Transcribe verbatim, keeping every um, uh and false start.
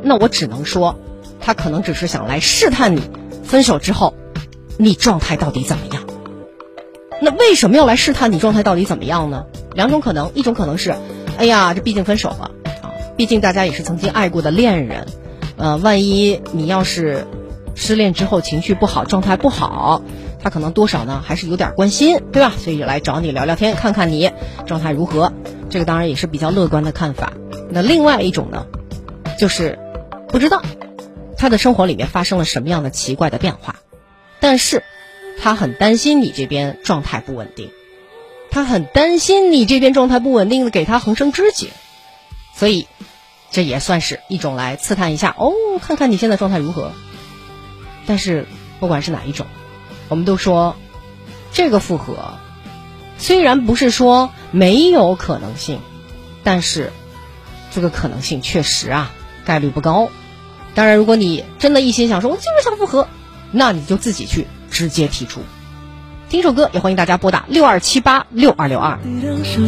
那我只能说，他可能只是想来试探你，分手之后，你状态到底怎么样？那为什么要来试探你状态到底怎么样呢？两种可能，一种可能是，哎呀，这毕竟分手了啊，毕竟大家也是曾经爱过的恋人，呃，万一你要是失恋之后情绪不好，状态不好，他可能多少呢还是有点关心，对吧？所以来找你聊聊天，看看你状态如何。这个当然也是比较乐观的看法。那另外一种呢，就是不知道他的生活里面发生了什么样的奇怪的变化，但是他很担心你这边状态不稳定，他很担心你这边状态不稳定的给他横生枝节，所以这也算是一种来刺探一下，哦，看看你现在状态如何。但是不管是哪一种，我们都说这个复合虽然不是说没有可能性，但是这个可能性确实啊概率不高。当然如果你真的一心想说我就是想复合，那你就自己去直接提出。听首歌也欢迎大家拨打六二七八六二六二。